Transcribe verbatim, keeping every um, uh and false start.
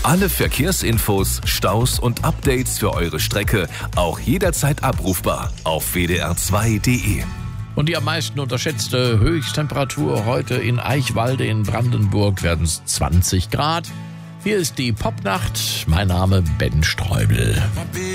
Alle Verkehrsinfos, Staus und Updates für eure Strecke auch jederzeit abrufbar auf w d r zwei punkt d e. Und die am meisten unterschätzte Höchsttemperatur heute in Eichwalde in Brandenburg werden es zwanzig Grad. Hier ist die Popnacht. Mein Name Ben Streubel.